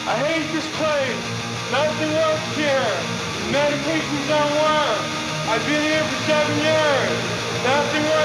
I hate this place. Nothing works here. Medications don't work. I've been here for 7 years. Nothing works.